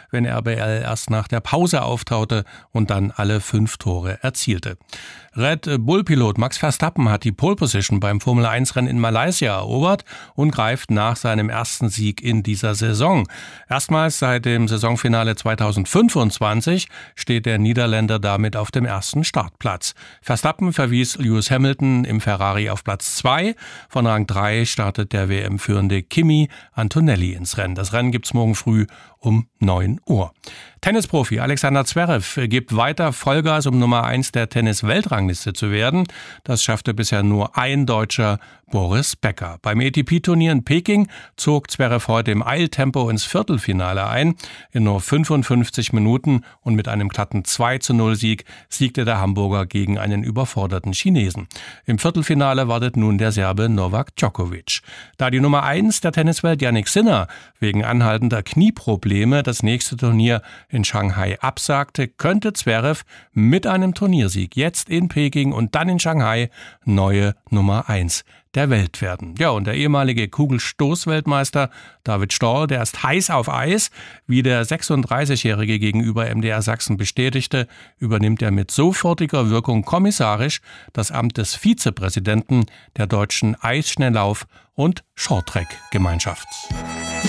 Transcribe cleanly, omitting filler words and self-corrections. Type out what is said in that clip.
wenn RBL erst nach der Pause auftaute und dann alle 5 Tore erzielte. Red Bull-Pilot Max Verstappen hat die Pole Position beim Formel-1-Rennen in Malaysia erobert und greift nach seinem ersten Sieg in dieser Saison. Erstmals seit dem Saisonfinale 2025 steht der Niederländer damit auf dem ersten Startplatz. Verstappen verwies Lewis Hamilton im Ferrari auf Platz 2. Von Rang 3 startet der WM-führende Kimi Antonelli ins Rennen. Das Rennen gibt's morgen früh um 9 Uhr. Tennisprofi Alexander Zverev gibt weiter Vollgas, um Nummer 1 der Tennis-Weltrangliste zu werden. Das schaffte bisher nur ein Deutscher, Boris Becker. Beim ATP-Turnier in Peking zog Zverev heute im Eiltempo ins Viertelfinale ein. In nur 55 Minuten und mit einem glatten 2:0-Sieg siegte der Hamburger gegen einen überforderten Chinesen. Im Viertelfinale wartet nun der Serbe Novak Djokovic. Da die Nummer 1 der Tenniswelt Jannik Sinner wegen anhaltender Knieprobleme das nächste Turnier in Shanghai absagte, könnte Zverev mit einem Turniersieg jetzt in Peking und dann in Shanghai neue Nummer 1 der Welt werden. Ja, und der ehemalige Kugelstoßweltmeister David Storl, der ist heiß auf Eis. Wie der 36-Jährige gegenüber MDR Sachsen bestätigte, übernimmt er mit sofortiger Wirkung kommissarisch das Amt des Vizepräsidenten der deutschen Eisschnelllauf- und Shorttrack-Gemeinschaft.